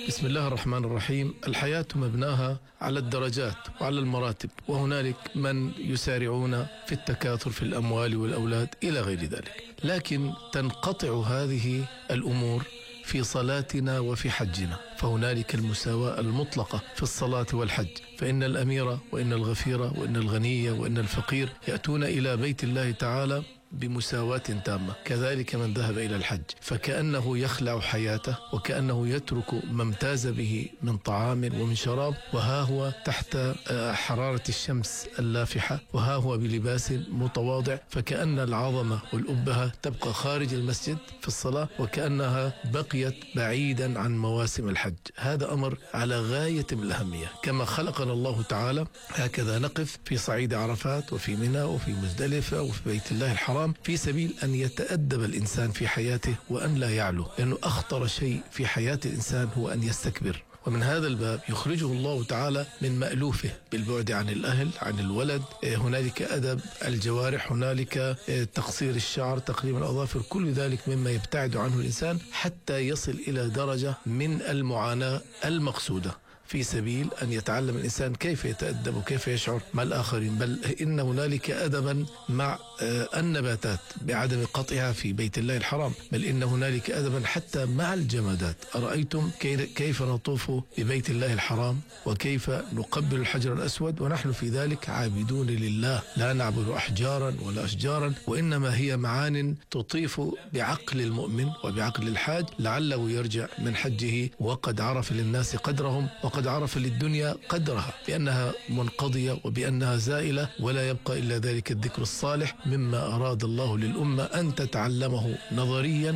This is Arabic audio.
بسم الله الرحمن الرحيم. الحياة مبناها على الدرجات وعلى المراتب، وهنالك من يسارعون في التكاثر في الأموال والأولاد إلى غير ذلك، لكن تنقطع هذه الأمور في صلاتنا وفي حجنا، فهنالك المساواة المطلقة في الصلاة والحج، فإن الأمير وإن الغفير وإن الغني وإن الفقير يأتون إلى بيت الله تعالى بمساواة تامة، كذلك من ذهب إلى الحج، فكأنه يخلع حياته وكأنه يترك ما امتاز به من طعام ومن شراب، وها هو تحت حرارة الشمس اللافحة، وها هو بلباس متواضع، فكأن العظمة والأبهة تبقى خارج المسجد في الصلاة، وكأنها بقيت بعيدا عن مواسم الحج. هذا أمر على غاية من الأهمية. كما خلقنا الله تعالى هكذا نقف في صعيد عرفات وفي منى وفي مزدلفة وفي بيت الله الحرام في سبيل أن يتأدب الإنسان في حياته وأن لا يعلو، لأنه أخطر شيء في حياة الإنسان هو أن يستكبر، ومن هذا الباب يخرجه الله تعالى من مألوفه بالبعد عن الأهل، عن الولد. هنالك أدب الجوارح، هنالك تقصير الشعر، تقليم الأظافر، كل ذلك مما يبتعد عنه الإنسان حتى يصل إلى درجة من المعاناة المقصودة في سبيل أن يتعلم الإنسان كيف يتأدب وكيف يشعر مع الآخرين. بل إن هنالك أدبا مع النباتات بعدم قطعها في بيت الله الحرام، بل إن هنالك أدبا حتى مع الجمادات. أرأيتم كيف نطوف ببيت الله الحرام وكيف نقبل الحجر الأسود ونحن في ذلك عابدون لله، لا نعبد أحجارا ولا أشجارا، وإنما هي معان تطيف بعقل المؤمن وبعقل الحاج لعله يرجع من حجه وقد عرف للناس قدرهم وقد عرف للدنيا قدرها، بأنها منقضية وبأنها زائلة، ولا يبقى إلا ذلك الذكر الصالح مما أراد الله للأمة أن تتعلمه نظريا